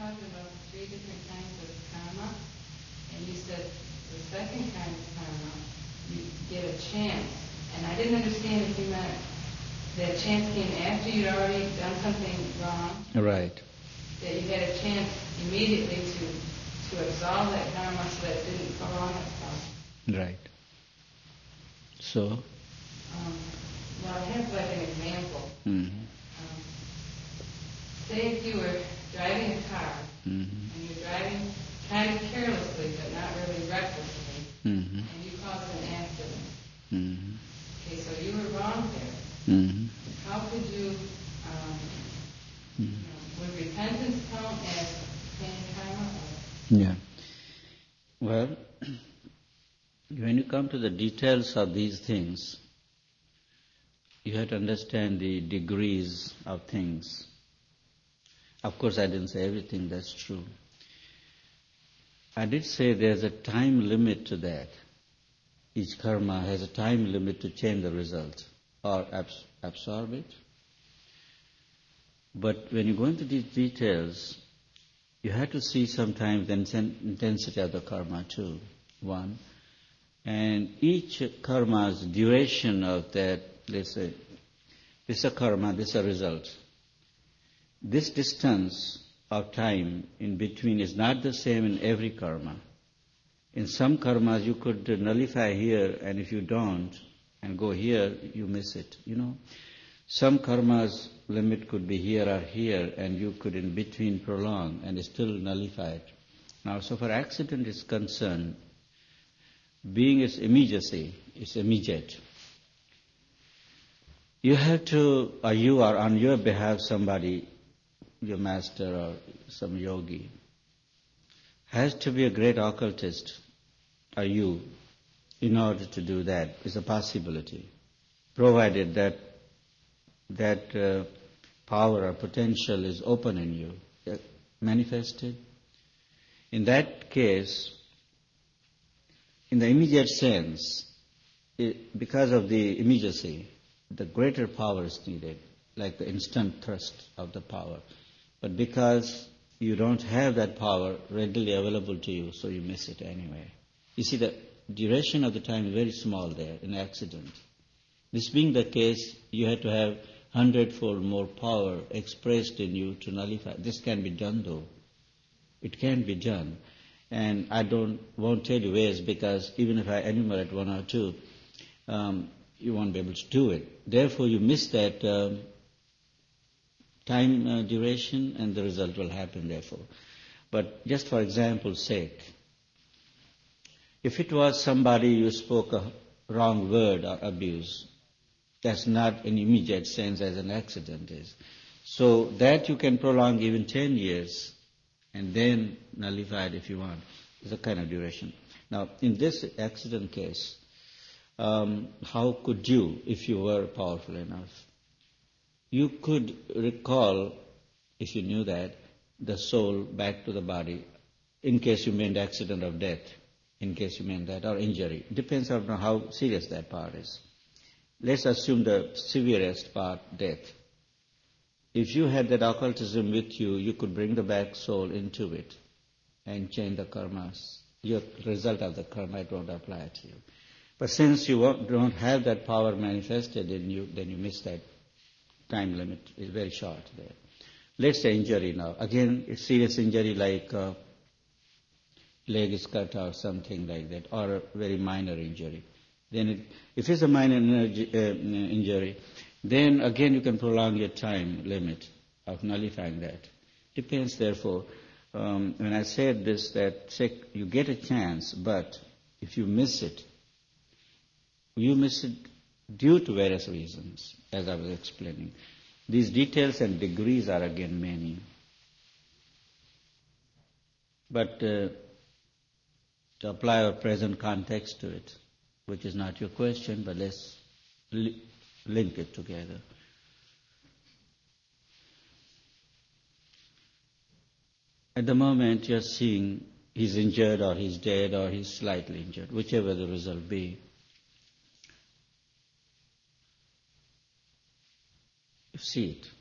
talking about 3 different kinds of karma, and you said the second kind of karma, you get a chance. And I didn't understand if you meant that chance came after you'd already done something wrong. Right. That you had a chance immediately to absolve that karma so that it didn't prolong itself. Right. So? Well, I have like an example. Mm-hmm. Say if you were driving a car, mm-hmm. and you're driving kind of carelessly, but not really recklessly, mm-hmm. and you caused an accident. Mm-hmm. Okay, so you were wrong there. Mm-hmm. How could you, would repentance count as paying karma? Yeah. Well, when you come to the details of these things, you have to understand the degrees of things. Of course, I didn't say everything, that's true. I did say there's a time limit to that. Each karma has a time limit to change the result or absorb it. But when you go into these details, you have to see sometimes the intensity of the karma too, one. And each karma's duration of that, let's say, this is a karma, this is a result. This distance of time in between is not the same in every karma. In some karmas you could nullify here, and if you don't and go here, you miss it, Some karmas limit could be here or here, and you could in between prolong and still nullify it. Now, so far accident is concerned, being its immediacy, it's immediate. You have to, or you are on your behalf somebody, your master or some yogi, has to be a great occultist, or you, in order to do that. It's a possibility, provided that power or potential is open in you, manifested. In that case, in the immediate sense, because of the immediacy, the greater power is needed, like the instant thrust of the power. But because you don't have that power readily available to you, so you miss it anyway. You see, the duration of the time is very small there in accident. This being the case, you have to have 100-fold more power expressed in you to nullify. This can be done though. It can be done. And I won't tell you ways, because even if I enumerate one or two, you won't be able to do it. Therefore, you miss that time duration, and the result will happen therefore. But just for example's sake, if it was somebody you spoke a wrong word or abuse, that's not an immediate sense as an accident is. So that you can prolong even 10 years and then nullify it if you want. It's a kind of duration. Now, in this accident case, how could you, if you were powerful enough, you could recall, if you knew that, the soul back to the body, in case you meant accident of death, in case you meant that, or injury. It depends on how serious that part is. Let's assume the severest part, death. If you had that occultism with you, you could bring the back soul into it and change the karmas. Your result of the karma, it won't apply to you. But since you don't have that power manifested in you, then you miss that time limit. It's very short there. Let's say injury now. Again, it's serious injury like leg is cut or something like that, or a very minor injury. Then if it's a minor injury, then again you can prolong your time limit of nullifying that. Depends, therefore, when I said this, that you get a chance, but if you miss it due to various reasons, as I was explaining. These details and degrees are again many. But to apply our present context to it, which is not your question, but let's link it together. At the moment you're seeing he's injured or he's dead or he's slightly injured, whichever the result be. You see it.